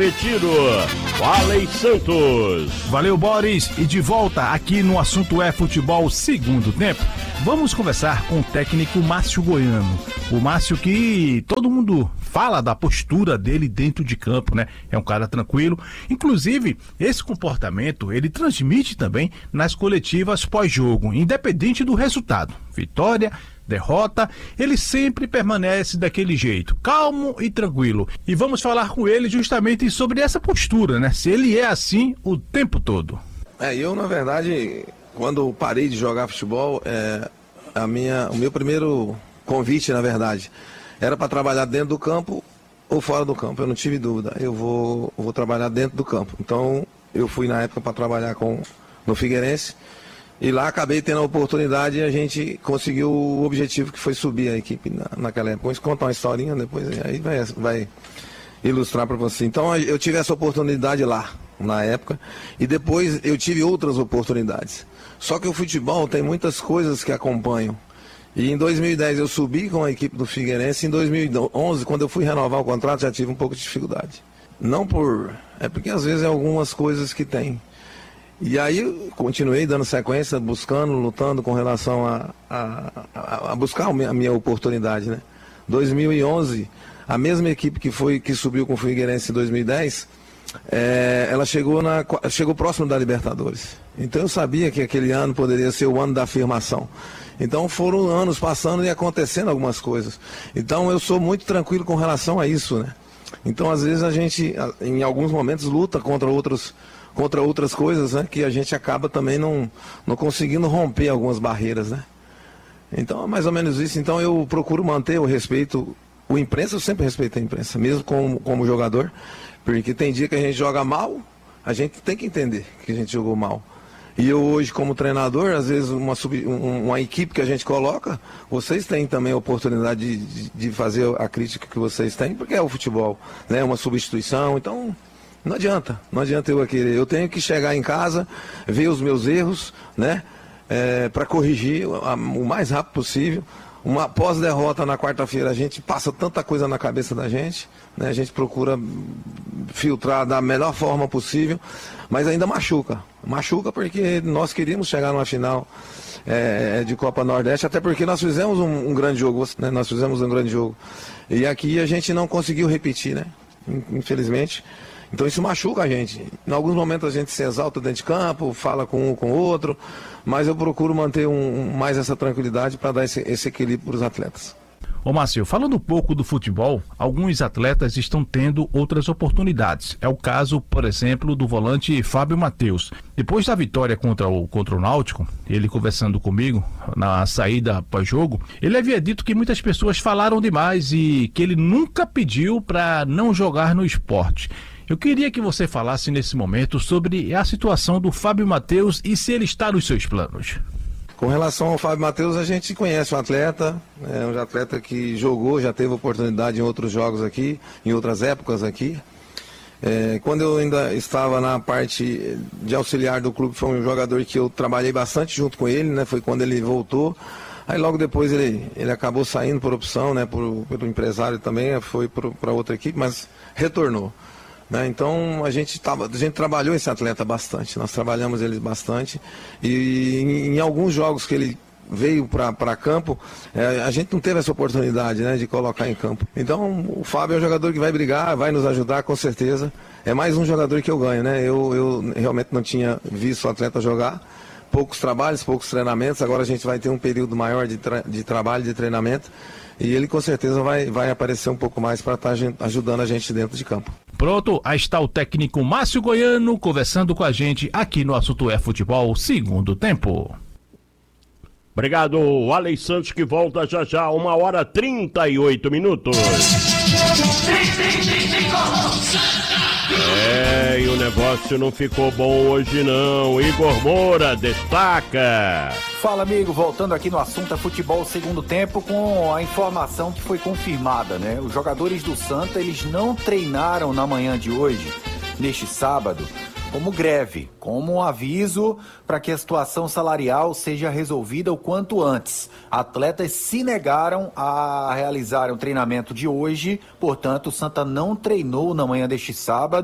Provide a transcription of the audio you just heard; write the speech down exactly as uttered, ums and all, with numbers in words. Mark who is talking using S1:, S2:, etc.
S1: Retiro. Wallen Santos.
S2: Valeu, Boris. E de volta aqui no Assunto é Futebol Segundo Tempo. Vamos conversar com o técnico Márcio Goiano. O Márcio que todo mundo fala da postura dele dentro de campo, né? É um cara tranquilo. Inclusive, esse comportamento ele transmite também nas coletivas pós-jogo, independente do resultado. Vitória, derrota, ele sempre permanece daquele jeito, calmo e tranquilo. E vamos falar com ele justamente sobre essa postura, né? Se ele é assim o tempo todo.
S3: É, eu na verdade, quando parei de jogar futebol, é, a minha, o meu primeiro convite, na verdade, era para trabalhar dentro do campo ou fora do campo. Eu não tive dúvida, eu vou, vou trabalhar dentro do campo. Então, eu fui na época para trabalhar com, no Figueirense. E lá acabei tendo a oportunidade e a gente conseguiu o objetivo que foi subir a equipe na, naquela época. Vamos contar uma historinha depois, aí vai, vai ilustrar para você. Então eu tive essa oportunidade lá, na época, e depois eu tive outras oportunidades. Só que o futebol tem muitas coisas que acompanham. E em dois mil e dez eu subi com a equipe do Figueirense, em dois mil e onze, quando eu fui renovar o contrato, já tive um pouco de dificuldade. Não por... é porque às vezes é algumas coisas que tem. E aí eu continuei dando sequência, buscando, lutando com relação a, a, a, a buscar a minha oportunidade, né? dois mil e onze, a mesma equipe que, foi, que subiu com o Figueirense em dois mil e dez, é, ela chegou, na, chegou próximo da Libertadores. Então eu sabia que aquele ano poderia ser o ano da afirmação. Então foram anos passando e acontecendo algumas coisas. Então eu sou muito tranquilo com relação a isso, né? Então às vezes a gente, em alguns momentos, luta contra outros... contra outras coisas, né, que a gente acaba também não, não conseguindo romper algumas barreiras, né? Então é mais ou menos isso. Então eu procuro manter o respeito, o imprensa, eu sempre respeito a imprensa, mesmo como, como jogador, porque tem dia que a gente joga mal, a gente tem que entender que a gente jogou mal. E eu hoje como treinador, às vezes uma, sub, um, uma equipe que a gente coloca, vocês têm também a oportunidade de, de, de fazer a crítica que vocês têm, porque é o futebol, né, uma substituição, então... Não adianta, não adianta eu querer. Eu tenho que chegar em casa, ver os meus erros, né? É, para corrigir o mais rápido possível. Uma pós-derrota na quarta-feira, a gente passa tanta coisa na cabeça da gente, né? A gente procura filtrar da melhor forma possível, mas ainda machuca. Machuca porque nós queríamos chegar numa final é, de Copa Nordeste, até porque nós fizemos um, um grande jogo, né? Nós fizemos um grande jogo. E aqui a gente não conseguiu repetir, né? Infelizmente. Então isso machuca a gente. Em alguns momentos a gente se exalta dentro de campo, fala com um com o outro, mas eu procuro manter um, mais essa tranquilidade para dar esse, esse equilíbrio para os atletas.
S2: Ô Márcio, falando um pouco do futebol, alguns atletas estão tendo outras oportunidades. É o caso, por exemplo, do volante Fábio Matheus. Depois da vitória contra o, contra o Náutico, ele conversando comigo na saída pós-jogo, ele havia dito que muitas pessoas falaram demais e que ele nunca pediu para não jogar no esporte. Eu queria que você falasse nesse momento sobre a situação do Fábio Matheus e se ele está nos seus planos.
S3: Com relação ao Fábio Matheus, a gente conhece o atleta, é um atleta que jogou, já teve oportunidade em outros jogos aqui, em outras épocas aqui. É, quando eu ainda estava na parte de auxiliar do clube, foi um jogador que eu trabalhei bastante junto com ele, né? Foi quando ele voltou. Aí logo depois ele, ele acabou saindo por opção, né? Por, pelo empresário também, foi para outra equipe, mas retornou. Né? Então a gente, tava, a gente trabalhou esse atleta bastante, nós trabalhamos ele bastante e em, em alguns jogos que ele veio para campo, é, a gente não teve essa oportunidade, né, de colocar em campo. Então o Fábio é um jogador que vai brigar, vai nos ajudar com certeza, é mais um jogador que eu ganho, né? eu, eu realmente não tinha visto o atleta jogar, poucos trabalhos, poucos treinamentos, agora a gente vai ter um período maior de, tra de trabalho, de treinamento, e ele com certeza vai, vai aparecer um pouco mais para estar tá ajudando a gente dentro de campo.
S2: Pronto, aí está o técnico Márcio Goiano conversando com a gente aqui no Assunto é Futebol Segundo Tempo.
S1: Obrigado, Wallen Santos, que volta já já, uma hora trinta e oito minutos. É, e o negócio não ficou bom hoje não. Igor Moura destaca.
S4: Fala, amigo, voltando aqui no Assunto é Futebol Segundo Tempo com a informação que foi confirmada, né? Os jogadores do Santa, eles não treinaram na manhã de hoje, neste sábado, como greve, como um aviso para que a situação salarial seja resolvida o quanto antes. Atletas se negaram a realizar o treinamento de hoje, portanto, o Santa não treinou na manhã deste sábado.